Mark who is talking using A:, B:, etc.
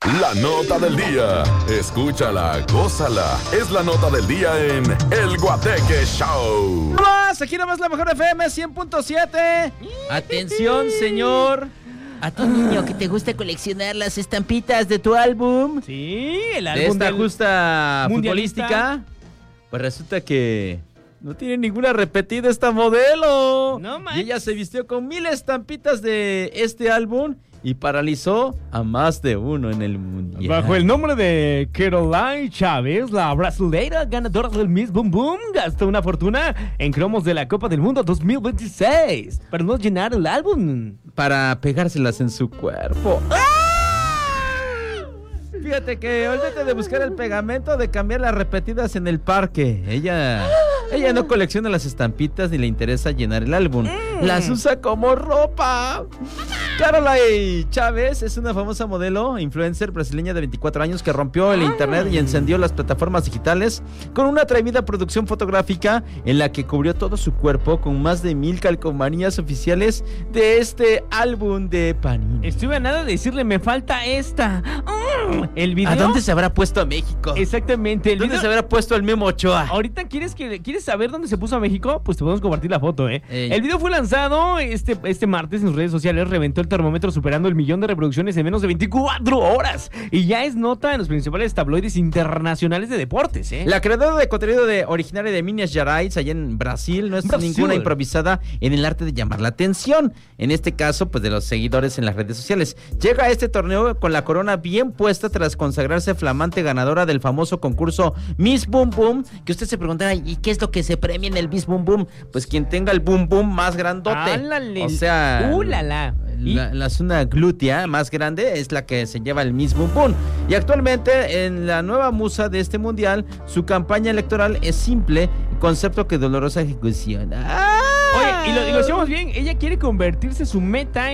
A: La nota del día. Escúchala, gózala. Es la nota del día en El Guateque Show.
B: ¡Más! Aquí nomás la mejor FM 100.7.
C: Atención, señor. A tu niño que te gusta coleccionar las estampitas de tu álbum.
B: Sí, el
C: De
B: álbum
C: esta
B: del
C: justa
B: mundialista.
C: futbolística. Pues resulta que no tiene ninguna repetida esta modelo.
B: No
C: Y
B: manches.
C: ella se vistió con 1000 estampitas de este álbum y paralizó a más de uno en el mundial.
B: Bajo el nombre de Caroline Chávez, la brasileira ganadora del Miss Boom Boom gastó una fortuna en cromos de la Copa del Mundo 2026 para no llenar el álbum.
C: Para pegárselas en su cuerpo. Fíjate que olvídate de buscar el pegamento, de cambiar las repetidas en el parque. Ella no colecciona las estampitas ni le interesa llenar el álbum. Las usa como ropa. Caroline Chávez es una famosa modelo, influencer brasileña de 24 años que rompió el internet y encendió las plataformas digitales con una atrevida producción fotográfica en la que cubrió todo su cuerpo con más de 1000 calcomanías oficiales de este álbum de Panini.
B: Estuve a nada de decirle, me falta esta. El video.
C: ¿A dónde se habrá puesto a México?
B: Exactamente, el
C: ¿Dónde
B: video.
C: se habrá puesto el Memo Ochoa?
B: Ahorita ¿quieres saber dónde se puso a México? Pues te podemos compartir la foto, ¿eh?
C: Ey.
B: El video fue lanzado este martes en sus redes sociales, reventó el termómetro superando el 1,000,000 de reproducciones en menos de 24 horas. Y ya es nota en los principales tabloides internacionales de deportes, ¿eh?
C: La creadora de contenido originaria de Minas Gerais, allá en Brasil, no es ninguna improvisada en el arte de llamar la atención. En este caso, pues de los seguidores en las redes sociales. Llega a este torneo con la corona bien puesta tras consagrarse flamante ganadora del famoso concurso Miss Boom Boom. Que usted se preguntará, ¿y qué es lo que se premia en el Miss Boom Boom? Pues quien tenga el boom boom más grandote.
B: ¡Álale!
C: O sea,
B: ¡Ulala!
C: la zona glútea más grande es la que se lleva el Miss Boom Boom. Y actualmente en la nueva musa de este mundial, su campaña electoral es simple, concepto que dolorosa ejecución.
B: Oye, y lo decíamos bien, ella quiere convertirse su meta